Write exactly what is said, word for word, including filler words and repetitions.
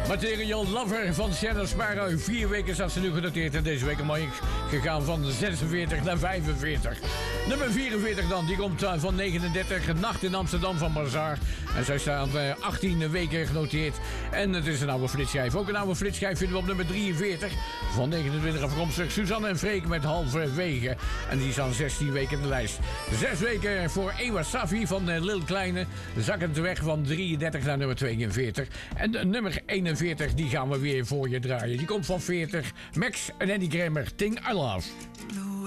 Material Lover van Shannon Sparrow. Vier weken zat ze nu genoteerd en deze week mooi gegaan van zesenveertig naar vijfenveertig. Nummer vierenveertig dan, die komt van negenendertig. Nacht in Amsterdam van Bazaar. En zij staan achttien weken genoteerd. En het is een oude flitsschijf. Ook een oude flitsschijf vinden we op nummer drieënveertig. Van negenentwintig afkomstig. Suzanne en Freek met Halverwege. En die staan zestien weken in de lijst. Zes weken voor Ewa Safi van Lil Kleine. Zakkend weg van drieëndertig naar nummer tweeënveertig. En de nummer eenenveertig, die gaan we weer voor je draaien. Die komt van veertig. Max en Eddie Kramer, Thing I Love.